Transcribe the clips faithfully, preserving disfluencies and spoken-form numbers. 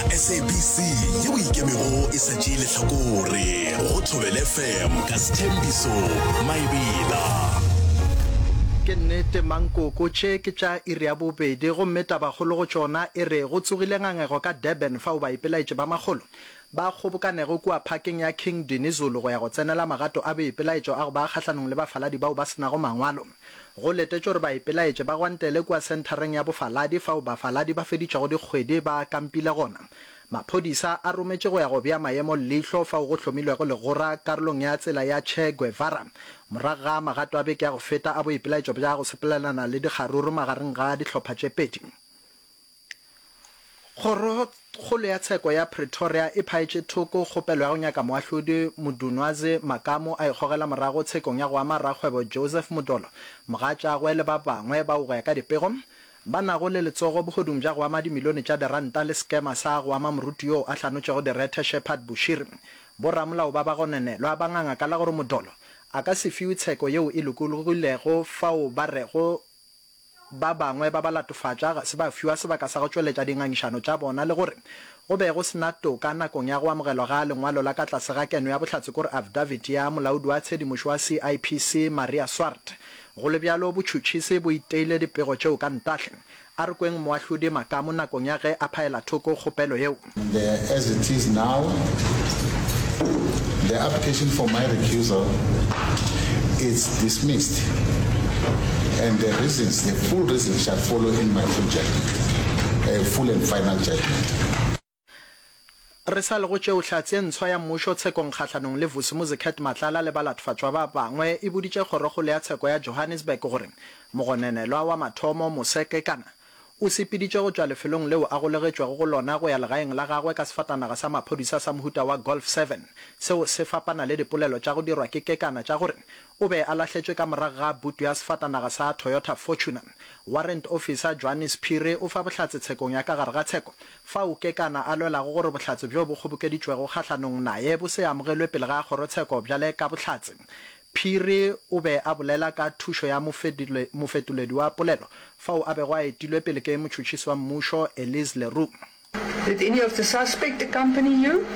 S A B C yo ikemego e sa tšee lehlakore go Thobela F M ka Sthembiso Maebela. Ke nnete mankoko tše ke tša iri ya bobedi gomme tabagolo go tšona e re go tsogile ngangego ka Durban fa o ba ipelaetše ba magolo ba kgobokanego kua parking ya King Dinizulu go ya go tsenela magato a boipelaetšo a go ba kgahlanong le bafaladi bao ba senago mangwalo. Go letetše gore ba ipelaetše ba gwantele kua centereng ya bofaladi fao bafaladi ba feditšego dikgwedi ba kampile gona. Maphodisa a rometše go ya go bea maemo leihlo fao go hlomilwego legora karolong ya tsela ya Che Guevara morago ga magato a beke ya go feta a boipelaetšo bja go sepelelana le dikgaruru magareng ga dihlopha tše pedi. Kgoro kgolo ya tsheko ya Pretoria e phaetše thoko kgopelo ya go nyaka moahlodi Modunwaze Makamo a ikgogela morago tshekong ya go ama rakgwebo Joseph Modolo mogatšagwe le ba bangwe ba go ya ka dipego ba nago le letsogo bogodung bja go ama dimilione tša diranta le skema sa go ama moruti yo a hlanotšego direte Shepherd Bushiri boramolao ba ba go nenelwa ba nganga ka la gore Modolo a ka se fiwe tsheko yeo e lokologilego fao ba rego ba bangwe ba ba latofatša ga se ba fiwa sebaka sa go tšweletša dingangišano tša bona le gore go be go sena toka nakong ya go amogelwa ga lengwalo la ka tlase ga keno ya bohlatse kore affidavit ya molaodi wa tshedimošo wa C I P C Maria Swart go le bjalo botšhotšhisi bo iteile dipego tšeo ka ntahle a re kweng moahlodi Makamo nakong ya ge a phaela thoko kgopelo yeo. As it is now, the application for my recusal is dismissed and the reasons, the full reasons shall follow in my full judgment, a full and final judgment. Re sa le go tšeo hlatse ntshwa ya mmušo tshekong kgahlanong le Vusumuzi Matlala le balatfatšwa ba bangwe e boditše kgorokgolo ya tsheko ya Johannesburg gore mogonenelwa wa mathomo Moseke kana o sepeditše go tšwa lefelong leo a golegetšwago go lona go ya legaeng la gagwe ka sefatanaga sa maphodisa sa mohuta wa Golf seven seo se fapana le dipolelo tša go dirwa ke kekana tša gore o be a lahletšwe ka morago ga butu ya sefatanaga sa Toyota Fortuner. Warrant officer Johannes Phiri o fa bohlatse tshekong ya ka gare ga tsheko fa o kekana a lwelago gore bohlatse bjo bo kgobokeditšwego kgahlanong naye bo se amogelwe pele ga kgorotsheko bjale ka bohlatse. Phiri o be a bolela ka thušo ya mofetoledi wa polelo fao a bego a etilwe pele ke motšhotšhisi wa mmušo Elise Leroux. Did any of the suspect accompany you?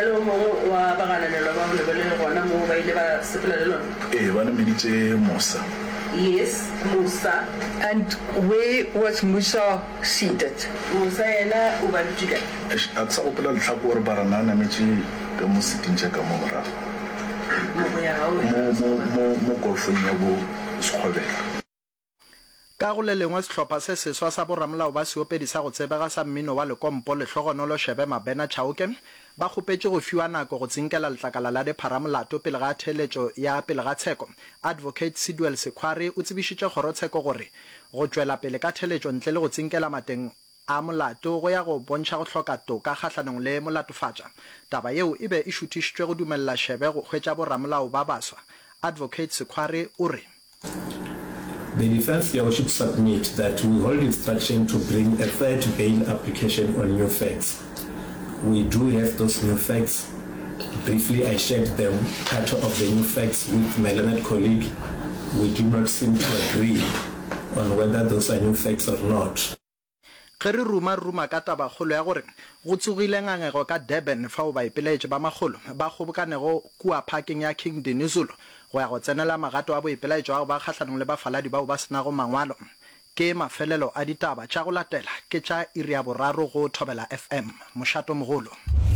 Yes, Musa. And where was Musa seated? Musa yena o ba dutse kae? A tsa opela lehlakore baranana metše ka mo setintše ka mo morago. Mo golfong ya bo Sekgobela. Ka go le lengwe sehlopha se seswa sa boramolao ba seopedi sa go tsebega sa mmino wa lekompo lehlogonolo Shebe Mabena Chauke ba kgopetše go fiwa nako go tsinkela letlakala la dipharamolato pele ga theletšo ya pele ga tsheko. Advocate Sidwell Sekhwari o tsebišitše kgorotsheko gore go tšwela pele ka theletšo ntle le go tsinkela mateng a molato go ya go bontšha go hloka toka kgahlanong le molatofatša. Taba yeo e be e šuthišitšwe go dumelela Shebe go hwetša boramolao ba baswa. Advocate Sekhwari o re the defense should submit that we hold instruction to bring a third bail application on new facts. We do have those new facts. Briefly, I shared them, part of the new facts with my learned colleague. We do not seem to agree on whether those are new facts or not. Ge re ruma ruma ka tabagolo ya gore go tsogile ngangego ka Durban fao ba ipelaetše ba magolo ba kgobokanego kua parking ya King Dinizulu go ya go tsenela magato a boipelaetšo ao ba kgahlanong le bafaladi bao ba senago mangwalo. Ke mafelelo a ditaba tša go latela ke tša iri ya boraro go Thobela F M mošato mogolo.